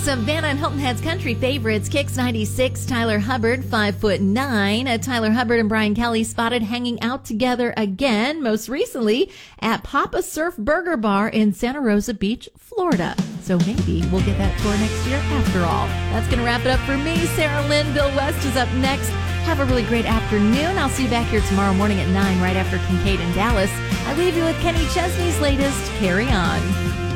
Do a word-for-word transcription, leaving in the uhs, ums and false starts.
some Vanna and Hilton Head's country favorites. Kicks ninety-six, Tyler Hubbard, five foot nine. Uh, Tyler Hubbard and Brian Kelly spotted hanging out together again, most recently at Papa Surf Burger Bar in Santa Rosa Beach, Florida. So maybe we'll get that tour next year after all. That's going to wrap it up for me. Sarah Lynn, Bill West is up next. Have a really great afternoon. I'll see you back here tomorrow morning at nine, right after Kincaid and Dallas. I leave you with Kenny Chesney's latest, Carry On.